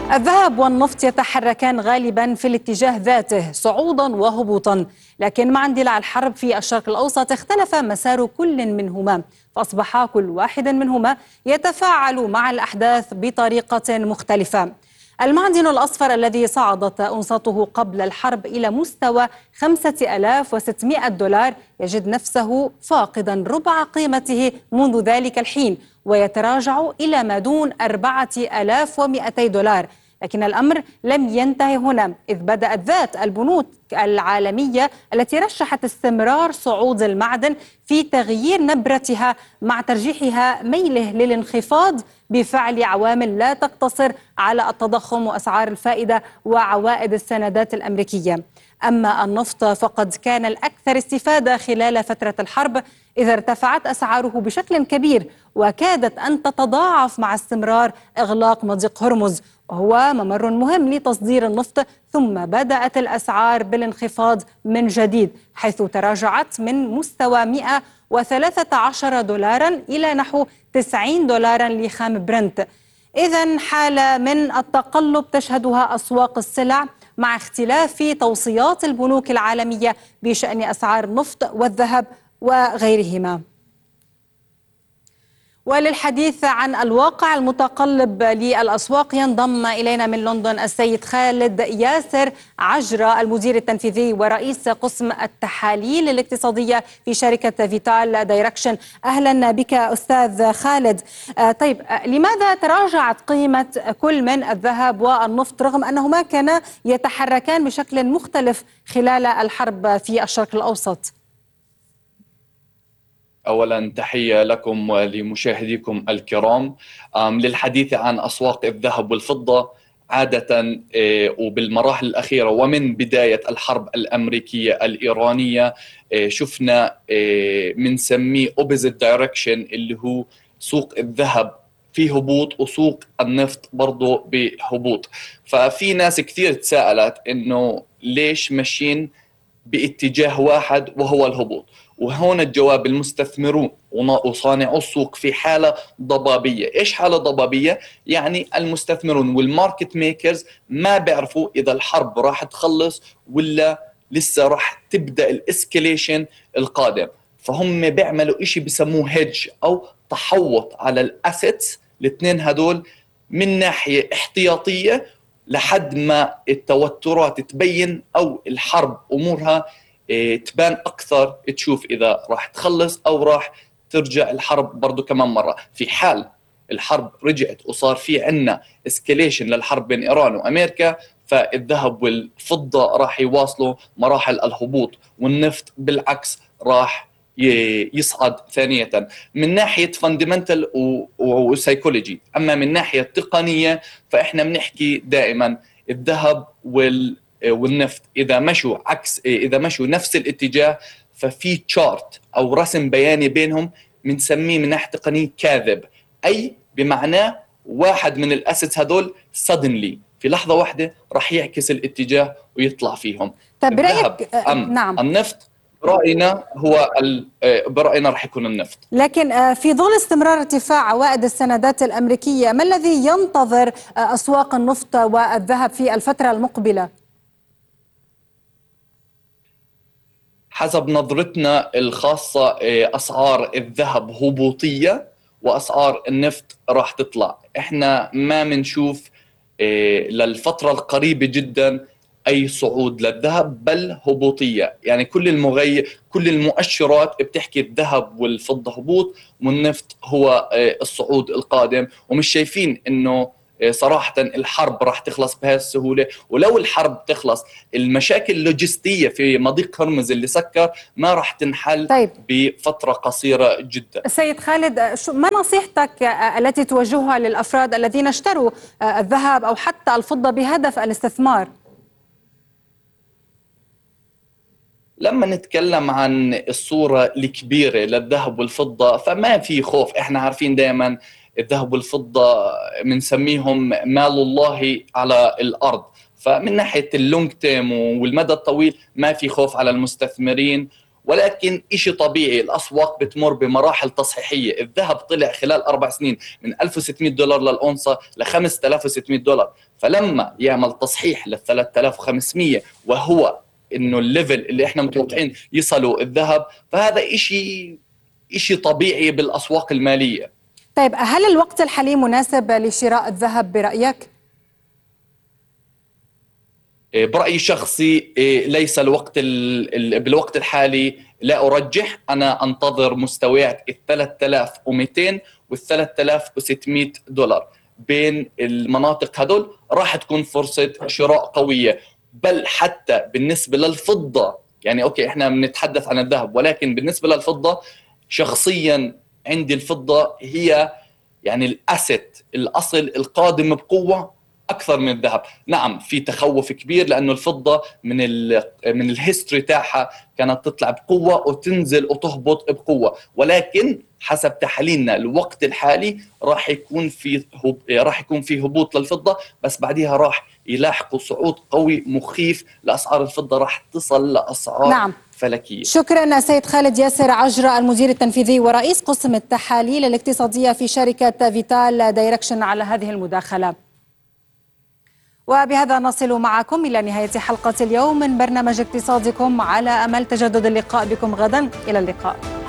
الذهب والنفط يتحركان غالبا في الاتجاه ذاته صعودا وهبوطا، لكن مع اندلاع الحرب في الشرق الأوسط اختلف مسار كل منهما، فأصبح كل واحد منهما يتفاعل مع الأحداث بطريقة مختلفة. المعدن الأصفر الذي صعدت أنصته قبل الحرب إلى مستوى 5600 دولار يجد نفسه فاقدا ربع قيمته منذ ذلك الحين، ويتراجع إلى ما دون 4200 دولار. لكن الأمر لم ينتهي هنا، إذ بدأت ذات البنوك العالمية التي رشحت استمرار صعود المعدن في تغيير نبرتها مع ترجيحها ميله للانخفاض بفعل عوامل لا تقتصر على التضخم وأسعار الفائدة وعوائد السندات الأمريكية. أما النفط فقد كان الأكثر استفادة خلال فترة الحرب، إذا ارتفعت أسعاره بشكل كبير وكادت أن تتضاعف مع استمرار إغلاق مضيق هرمز، وهو ممر مهم لتصدير النفط. ثم بدأت الأسعار بالانخفاض من جديد، حيث تراجعت من مستوى 113 دولارا إلى نحو 90 دولارا لخام برنت. إذن حالة من التقلب تشهدها أسواق السلع مع اختلاف توصيات البنوك العالمية بشأن أسعار النفط والذهب وغيرهما. وللحديث عن الواقع المتقلب للأسواق ينضم إلينا من لندن السيد خالد ياسر عجرة، المدير التنفيذي ورئيس قسم التحاليل الاقتصادية في شركة فيتال دايركشن. أهلا بك أستاذ خالد. طيب، لماذا تراجعت قيمة كل من الذهب والنفط رغم أنهما كانا يتحركان بشكل مختلف خلال الحرب في الشرق الأوسط؟ أولا تحية لكم ولمشاهديكم الكرام. للحديث عن أسواق الذهب والفضة عادة وبالمراحل الأخيرة ومن بداية الحرب الأمريكية الإيرانية شفنا منسميه opposite direction، اللي هو سوق الذهب في هبوط وسوق النفط برضو بهبوط. ففي ناس كثير تساءلت إنه ليش ماشيين باتجاه واحد وهو الهبوط، وهون الجواب: المستثمرون وصانعو السوق في حالة ضبابية. إيش حالة ضبابية؟ يعني المستثمرون والماركت ميكرز ما بيعرفوا إذا الحرب راح تخلص ولا لسه راح تبدأ الاسكليشن القادم، فهم بيعملوا إشي بسموه هيدج أو تحوط على الأسيتس الاثنين هدول من ناحية احتياطية لحد ما التوترات تبين أو الحرب أمورها تبان أكثر، تشوف إذا راح تخلص أو راح ترجع الحرب برضو كمان مرة. في حال الحرب رجعت وصار في عنا اسكاليشن للحرب بين إيران وأمريكا، فالذهب والفضة راح يواصلوا مراحل الهبوط، والنفط بالعكس راح يصعد ثانية من ناحية فاندمنتال وسايكولوجي. أما من ناحية تقنية فإحنا بنحكي دائما الذهب والنفط إذا مشوا نفس الاتجاه ففي تشارت أو رسم بياني بينهم بنسميه من ناحية تقنية كاذب، أي بمعناه واحد من الأسيتس هدول suddenly في لحظة واحدة راح يعكس الاتجاه ويطلع فيهم. طب الذهب نعم. النفط برأينا راح يكون النفط. لكن في ظل استمرار ارتفاع عوائد السندات الأمريكية، ما الذي ينتظر أسواق النفط والذهب في الفترة المقبلة؟ حسب نظرتنا الخاصة أسعار الذهب هبوطية وأسعار النفط راح تطلع. إحنا ما منشوف للفترة القريبة جدا أي صعود للذهب، بل هبوطية. يعني كل المؤشرات بتحكي الذهب والفضة هبوط والنفط هو الصعود القادم، ومش شايفين إنه صراحة الحرب راح تخلص بهذه السهولة. ولو الحرب تخلص المشاكل اللوجستية في مضيق هرمز اللي سكر ما راح تنحل بفترة قصيرة جدا. سيد خالد، ما نصيحتك التي توجهها للأفراد الذين اشتروا الذهب أو حتى الفضة بهدف الاستثمار؟ لما نتكلم عن الصورة الكبيرة للذهب والفضة فما في خوف. احنا عارفين دائما الذهب والفضة بنسميهم مال الله على الأرض، فمن ناحية اللونج تيم والمدى الطويل ما في خوف على المستثمرين، ولكن إشي طبيعي، الأسواق بتمر بمراحل تصحيحية. الذهب طلع خلال 4 سنين من $1600 للأونصة ل $5600، فلما يعمل تصحيح لل 3500 وهو إنه الليفل اللي إحنا متوقعين يصلوا الذهب، فهذا إشي طبيعي بالأسواق المالية. طيب، هل الوقت الحالي مناسب لشراء الذهب برأيك؟ برأيي الشخصي ليس الوقت بالوقت الحالي. لا أرجح، أنا أنتظر مستويات ال 3200 وال 3600 دولار. بين المناطق هدول راح تكون فرصة شراء قوية. بل حتى بالنسبة للفضة، يعني أوكي إحنا بنتحدث عن الذهب، ولكن بالنسبة للفضة شخصيا عندي الفضة هي يعني الأسيت، الأصل القادم بقوة أكثر من الذهب. نعم في تخوف كبير، لأنه الفضة من الهيستوري تاعها كانت تطلع بقوة وتنزل وتهبط بقوة، ولكن حسب تحليلنا الوقت الحالي راح يكون في هبوط للفضة، بس بعدها راح يلاحقوا صعود قوي مخيف لأسعار الفضة، راح تصل لأسعار فلكية. شكرا سيد خالد ياسر عجرة، المدير التنفيذي ورئيس قسم التحاليل الاقتصادية في شركة فيتال دايركشن، على هذه المداخلة. وبهذا نصل معكم إلى نهاية حلقة اليوم من برنامج اقتصادكم، على أمل تجدد اللقاء بكم غدا. إلى اللقاء.